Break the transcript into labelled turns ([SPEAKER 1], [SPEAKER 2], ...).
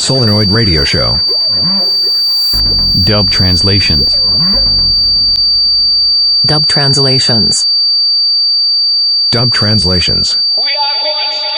[SPEAKER 1] Solenoid Radio Show.
[SPEAKER 2] Dub translations.
[SPEAKER 3] Dub translations.
[SPEAKER 1] Dub translations.
[SPEAKER 4] We are going to